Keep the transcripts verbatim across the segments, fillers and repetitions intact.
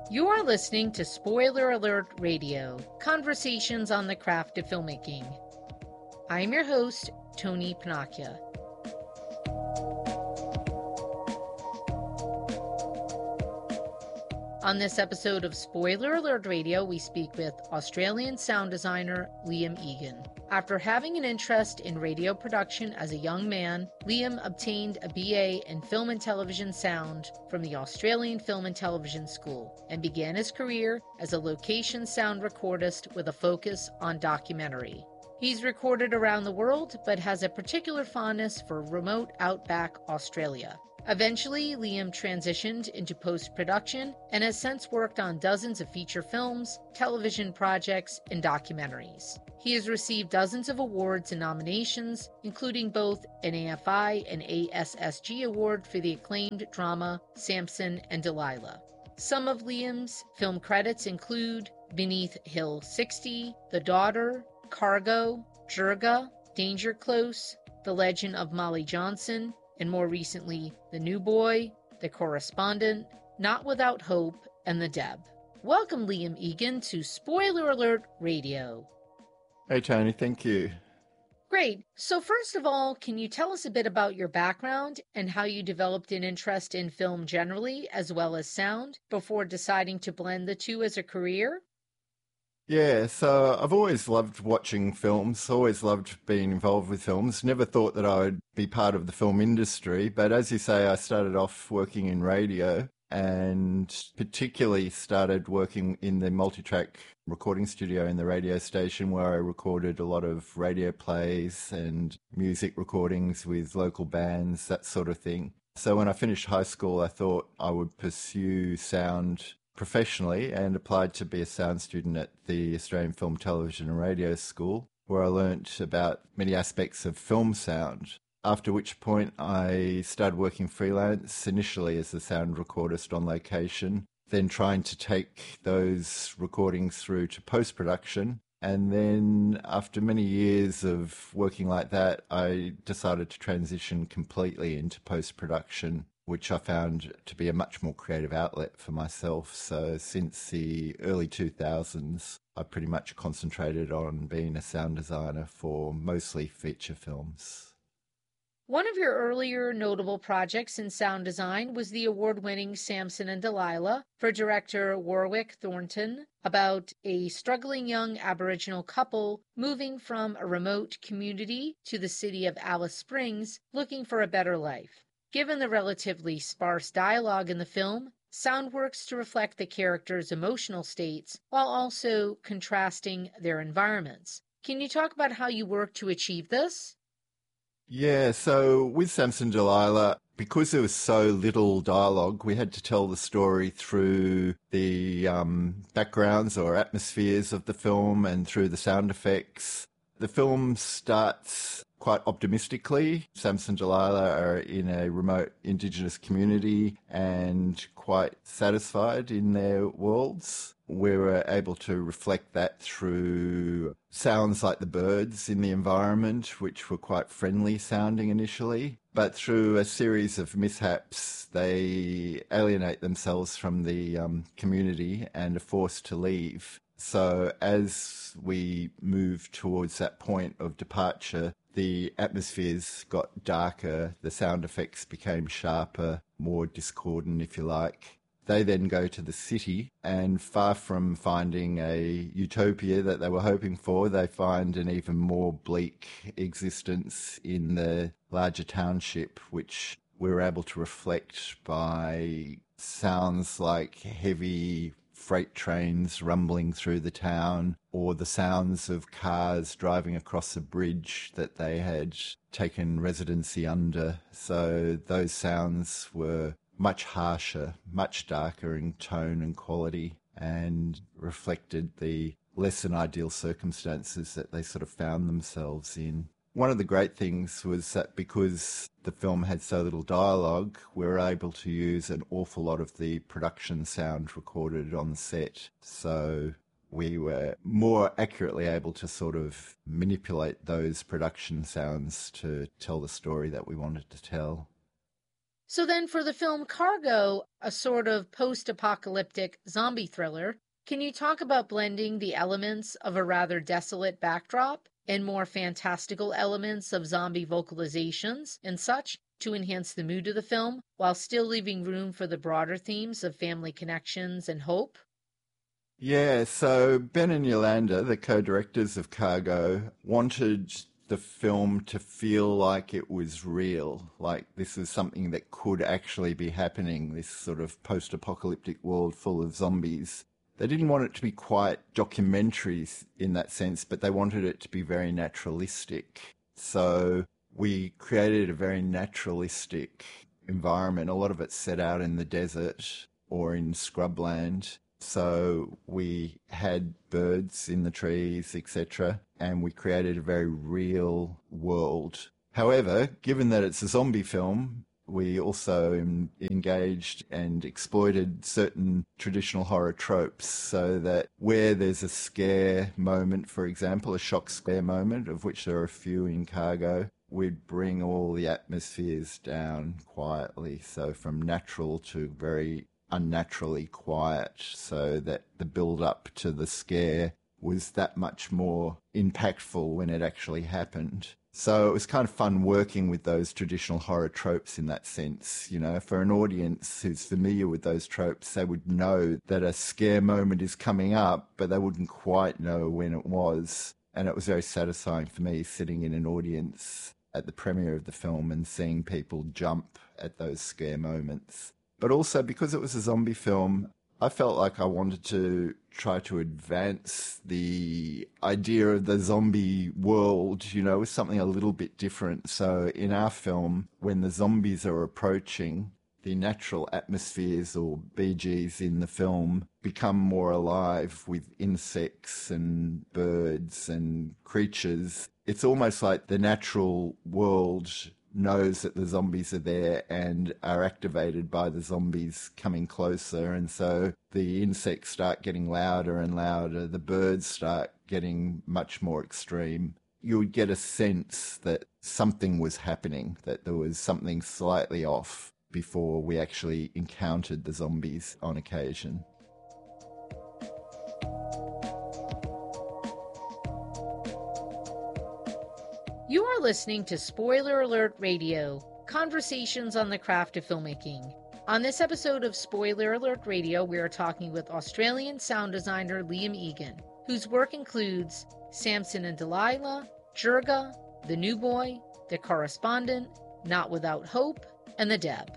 You are listening to Spoiler Alert Radio, conversations on the craft of filmmaking. I am your host, Tony Panacchia. On this episode of Spoiler Alert Radio, we speak with Australian sound designer Liam Egan. After having an interest in radio production as a young man, Liam obtained a B A in Film and Television Sound from the Australian Film and Television School and began his career as a location sound recordist with a focus on documentary. He's recorded around the world, but has a particular fondness for remote outback Australia. Eventually, Liam transitioned into post-production and has since worked on dozens of feature films, television projects, and documentaries. He has received dozens of awards and nominations, including both an A F I and A S S G award for the acclaimed drama Samson and Delilah. Some of Liam's film credits include Beneath Hill sixty, The Daughter, Cargo, Jurga, Danger Close, The Legend of Molly Johnson, and more recently, The New Boy, The Correspondent, Not Without Hope, and The Deb. Welcome, Liam Egan, to Spoiler Alert Radio. Hey, Tony, thank you. Great. So first of all, can you tell us a bit about your background and how you developed an interest in film generally, as well as sound, before deciding to blend the two as a career? Yeah, so I've always loved watching films, always loved being involved with films. Never thought that I would be part of the film industry, but as you say, I started off working in radio and particularly started working in the multi-track recording studio in the radio station where I recorded a lot of radio plays and music recordings with local bands, that sort of thing. So when I finished high school, I thought I would pursue sound professionally and applied to be a sound student at the Australian Film, Television and Radio School, where I learnt about many aspects of film sound, after which point I started working freelance, initially as a sound recordist on location, then trying to take those recordings through to post-production. And then after many years of working like that, I decided to transition completely into post-production, which I found to be a much more creative outlet for myself. So since the early two thousands, I pretty much concentrated on being a sound designer for mostly feature films. One of your earlier notable projects in sound design was the award-winning Samson and Delilah for director Warwick Thornton, about a struggling young Aboriginal couple moving from a remote community to the city of Alice Springs looking for a better life. Given the relatively sparse dialogue in the film, sound works to reflect the characters' emotional states while also contrasting their environments. Can you talk about how you worked to achieve this? Yeah, so with Samson Delilah, because there was so little dialogue, we had to tell the story through the um, backgrounds or atmospheres of the film and through the sound effects. The film starts quite optimistically. Samson and Delilah are in a remote Indigenous community and quite satisfied in their worlds. We were able to reflect that through sounds like the birds in the environment, which were quite friendly sounding initially. But through a series of mishaps, they alienate themselves from the um, community and are forced to leave. So as we moved towards that point of departure, the atmospheres got darker, the sound effects became sharper, more discordant, if you like. They then go to the city, and far from finding a utopia that they were hoping for, they find an even more bleak existence in the larger township, which we were able to reflect by sounds like heavy freight trains rumbling through the town, or the sounds of cars driving across a bridge that they had taken residency under. So those sounds were much harsher, much darker in tone and quality, and reflected the less than ideal circumstances that they sort of found themselves in. One of the great things was that because the film had so little dialogue, we were able to use an awful lot of the production sound recorded on set. So we were more accurately able to sort of manipulate those production sounds to tell the story that we wanted to tell. So then for the film Cargo, a sort of post-apocalyptic zombie thriller, can you talk about blending the elements of a rather desolate backdrop and more fantastical elements of zombie vocalizations and such to enhance the mood of the film while still leaving room for the broader themes of family connections and hope? Yeah, so Ben and Yolanda, the co-directors of Cargo, wanted the film to feel like it was real, like this is something that could actually be happening, this sort of post-apocalyptic world full of zombies. They didn't want it to be quite documentaries in that sense, but they wanted it to be very naturalistic. So we created a very naturalistic environment. A lot of it's set out in the desert or in scrubland. So we had birds in the trees, et cetera, and we created a very real world. However, given that it's a zombie film, we also engaged and exploited certain traditional horror tropes, so that where there's a scare moment, for example, a shock scare moment, of which there are a few in Cargo, we'd bring all the atmospheres down quietly, so from natural to very unnaturally quiet, so that the build-up to the scare was that much more impactful when it actually happened. So it was kind of fun working with those traditional horror tropes in that sense. You know, for an audience who's familiar with those tropes, they would know that a scare moment is coming up, but they wouldn't quite know when it was. And it was very satisfying for me sitting in an audience at the premiere of the film and seeing people jump at those scare moments. But also, because it was a zombie film, I felt like I wanted to try to advance the idea of the zombie world, you know, with something a little bit different. So in our film, when the zombies are approaching, the natural atmospheres or B Gs in the film become more alive with insects and birds and creatures. It's almost like the natural world knows that the zombies are there and are activated by the zombies coming closer, and so the insects start getting louder and louder, the birds start getting much more extreme. You would get a sense that something was happening, that there was something slightly off before we actually encountered the zombies on occasion. You are listening to Spoiler Alert Radio, conversations on the craft of filmmaking. On this episode of Spoiler Alert Radio, we are talking with Australian sound designer Liam Egan, whose work includes Samson and Delilah, Jirga, The New Boy, The Correspondent, Not Without Hope, and The Deb.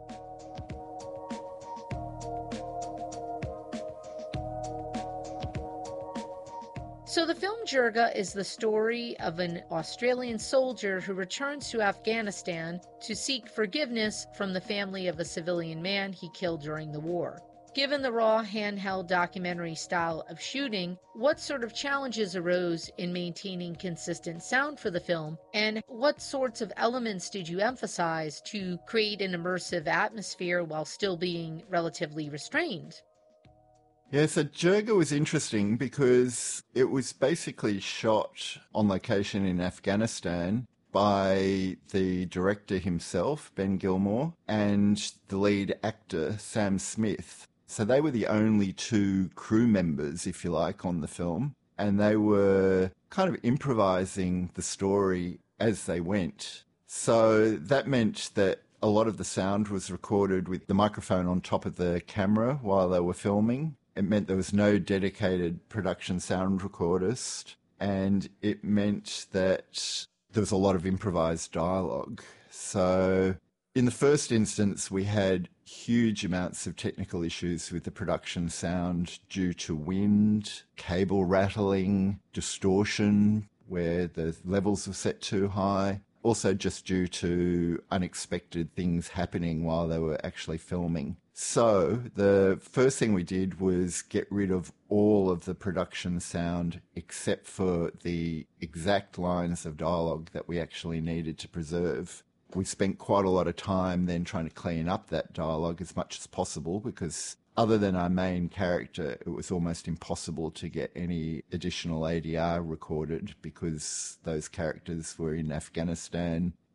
So the film Jirga is the story of an Australian soldier who returns to Afghanistan to seek forgiveness from the family of a civilian man he killed during the war. Given the raw handheld documentary style of shooting, what sort of challenges arose in maintaining consistent sound for the film, and what sorts of elements did you emphasize to create an immersive atmosphere while still being relatively restrained? Yeah, so Jirga was interesting because it was basically shot on location in Afghanistan by the director himself, Ben Gilmore, and the lead actor, Sam Smith. So they were the only two crew members, if you like, on the film, and they were kind of improvising the story as they went. So that meant that a lot of the sound was recorded with the microphone on top of the camera while they were filming. It meant there was no dedicated production sound recordist, and it meant that there was a lot of improvised dialogue. So in the first instance, we had huge amounts of technical issues with the production sound due to wind, cable rattling, distortion, where the levels were set too high. Also just due to unexpected things happening while they were actually filming. So the first thing we did was get rid of all of the production sound except for the exact lines of dialogue that we actually needed to preserve. We spent quite a lot of time then trying to clean up that dialogue as much as possible, because other than our main character, it was almost impossible to get any additional A D R recorded because those characters were in Afghanistan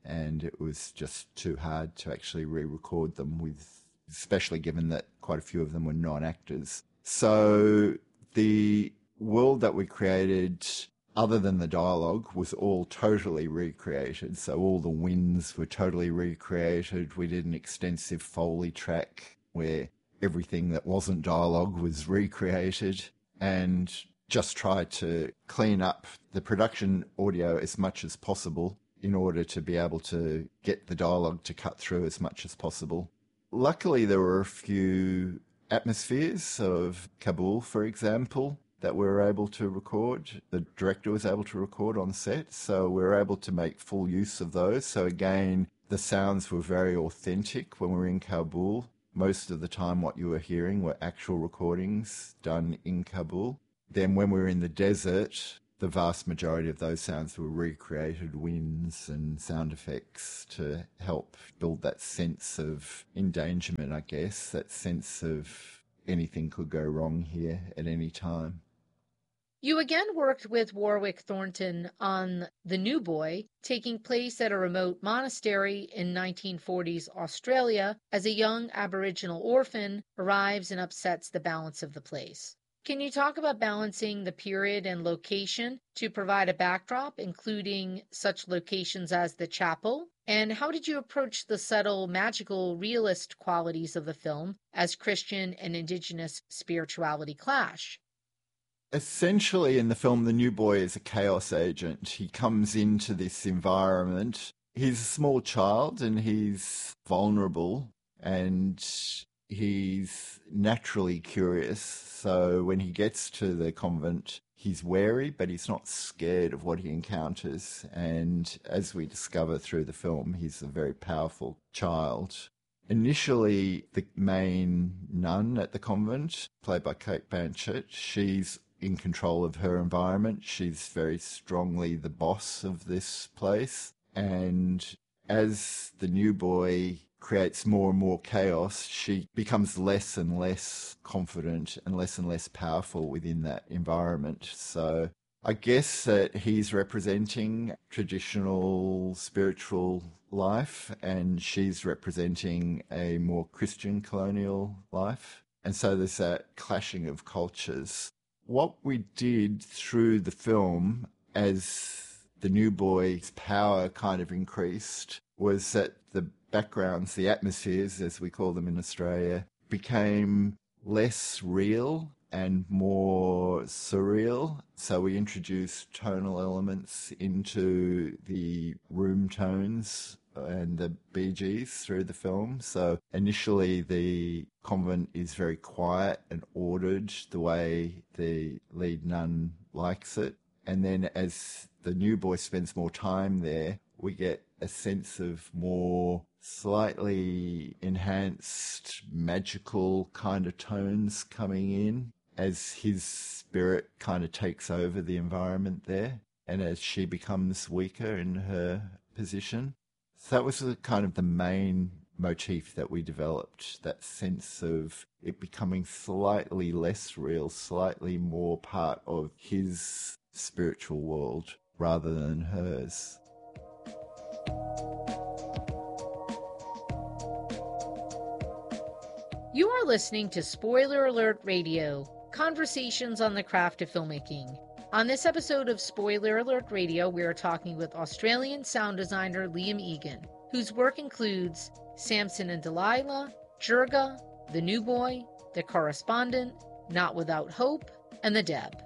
and it was just too hard to actually re-record them with, especially given that quite a few of them were non-actors. So the world that we created, other than the dialogue, was all totally recreated. So all the winds were totally recreated. We did an extensive Foley track where everything that wasn't dialogue was recreated, and just tried to clean up the production audio as much as possible in order to be able to get the dialogue to cut through as much as possible. Luckily, there were a few atmospheres of Kabul, for example, that we were able to record. The director was able to record on set, so we were able to make full use of those. So again, the sounds were very authentic when we were in Kabul. Most of the time what you were hearing were actual recordings done in Kabul. Then when we were in the desert, the vast majority of those sounds were recreated winds and sound effects to help build that sense of endangerment, I guess, that sense of anything could go wrong here at any time. You again worked with Warwick Thornton on The New Boy, taking place at a remote monastery in nineteen forties Australia as a young Aboriginal orphan arrives and upsets the balance of the place. Can you talk about balancing the period and location to provide a backdrop, including such locations as the chapel? And how did you approach the subtle, magical, realist qualities of the film as Christian and Indigenous spirituality clash? Essentially, in the film, the new boy is a chaos agent. He comes into this environment. He's a small child and he's vulnerable and he's naturally curious. So when he gets to the convent, he's wary, but he's not scared of what he encounters. And as we discover through the film, he's a very powerful child. Initially, the main nun at the convent, played by Kate Blanchett, she's in control of her environment. She's very strongly the boss of this place. And as the new boy creates more and more chaos, she becomes less and less confident and less and less powerful within that environment. So I guess that he's representing traditional spiritual life and she's representing a more Christian colonial life. And so there's that clashing of cultures. What we did through the film as the new boy's power kind of increased was that the backgrounds, the atmospheres, as we call them in Australia, became less real and more surreal. So we introduced tonal elements into the room tones and the B Gs through the film. So initially the convent is very quiet and ordered the way the lead nun likes it. And then as the new boy spends more time there, we get a sense of more slightly enhanced magical kind of tones coming in as his spirit kind of takes over the environment there and as she becomes weaker in her position. So that was the kind of the main motif that we developed, that sense of it becoming slightly less real, slightly more part of his spiritual world rather than hers. You are listening to Spoiler Alert Radio, conversations on the craft of filmmaking. On this episode of Spoiler Alert Radio, we are talking with Australian sound designer Liam Egan, whose work includes Samson and Delilah, Jirga, The New Boy, The Correspondent, Not Without Hope, and The Deb.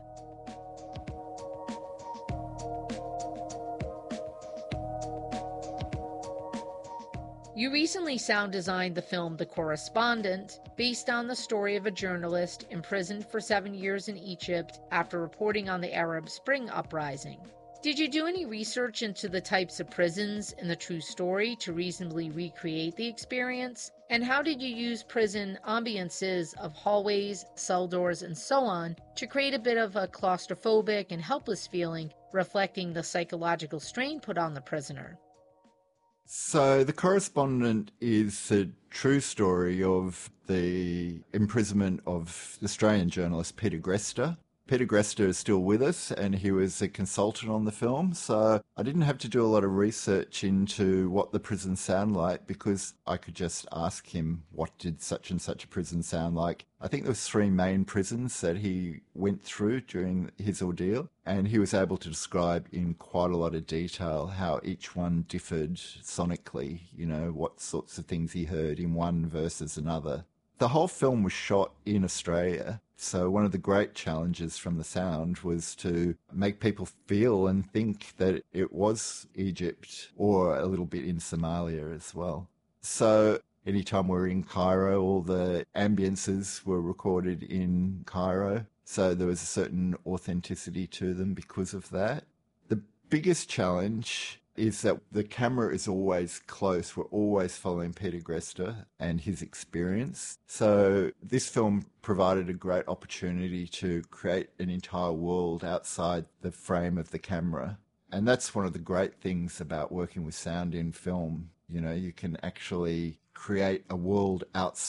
You recently sound designed the film The Correspondent, based on the story of a journalist imprisoned for seven years in Egypt after reporting on the Arab Spring uprising. Did you do any research into the types of prisons in the true story to reasonably recreate the experience? And how did you use prison ambiances of hallways, cell doors, and so on to create a bit of a claustrophobic and helpless feeling, reflecting the psychological strain put on the prisoner? So The Correspondent is a true story of the imprisonment of Australian journalist Peter Grester. Peter Grester is still with us, and he was a consultant on the film, so I didn't have to do a lot of research into what the prisons sound like, because I could just ask him what did such and such a prison sound like. I think there was three main prisons that he went through during his ordeal, and he was able to describe in quite a lot of detail how each one differed sonically, you know, what sorts of things he heard in one versus another. The whole film was shot in Australia, so one of the great challenges from the sound was to make people feel and think that it was Egypt, or a little bit in Somalia as well. So anytime we were in Cairo, all the ambiences were recorded in Cairo, so there was a certain authenticity to them because of that. The biggest challenge is that the camera is always close. We're always following Peter Grester and his experience. So this film provided a great opportunity to create an entire world outside the frame of the camera. And that's one of the great things about working with sound in film. You know, you can actually create a world outside